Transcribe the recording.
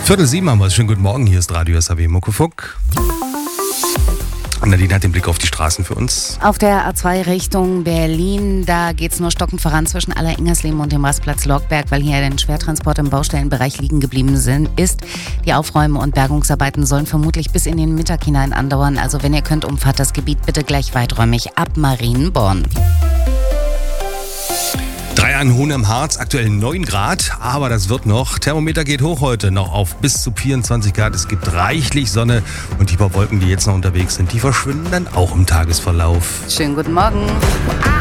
6:45 haben wir es. Schönen guten Morgen, hier ist Radio SAW Muckefuck. Nadine hat den Blick auf die Straßen für uns. Auf der A2 Richtung Berlin, da geht es nur stockend voran zwischen Aller-Ingersleben und dem Rastplatz Lockberg, weil hier ein Schwertransport im Baustellenbereich liegen geblieben ist. Die Aufräumen- und Bergungsarbeiten sollen vermutlich bis in den Mittag hinein andauern. Also wenn ihr könnt, umfahrt das Gebiet bitte gleich weiträumig ab Marienborn. 3 an Hohen im Harz, aktuell 9 Grad, aber das wird noch. Thermometer geht hoch heute, noch auf bis zu 24 Grad. Es gibt reichlich Sonne und die paar Wolken, die jetzt noch unterwegs sind, die verschwinden dann auch im Tagesverlauf. Schönen guten Morgen.